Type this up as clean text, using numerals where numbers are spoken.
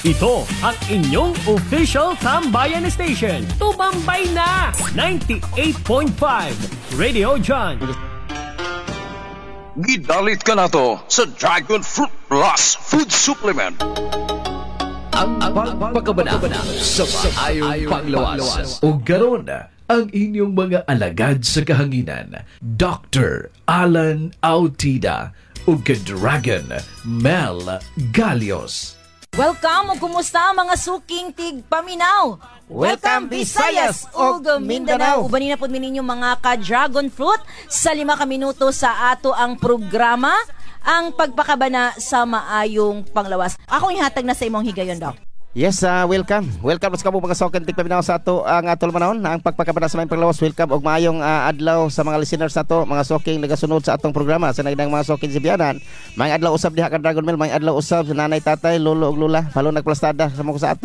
Ito ang inyong official Tambayan Station. Tumambay na! 98.5 Radio John. Gidalit ka na to sa Dragon Fruit Plus Food Supplement. Ang pagpakabana sa maayong panglawas. O garon ang inyong mga alagad sa kahanginan, Dr. Alan Autida o Dragon Mel Galios. Welcome o kumusta mga suking tigpaminaw. Welcome, Visayas ug Mindanao. Ubanin na po ninyo mga ka-dragon fruit sa 5 minuto sa ato ang programa, ang pagpakabana sa maayong panglawas. Akong ihatag na sa imong higayon, Doc. Yes, welcome. Welcome sa mga soken tigpaminaw sa ato ang atol manahon ang pagpakabana sa maayong panglawas. Welcome og maayong adlaw sa mga listeners nato, mga soking nagasunod sa atong programa sa nagdang mga soking sibiyanan. Maayong adlaw usab diha ka Dragon Mel, maayong adlaw usab sa nanay, tatay, lolo ug lola, palo nagplastada sa mga sa ato.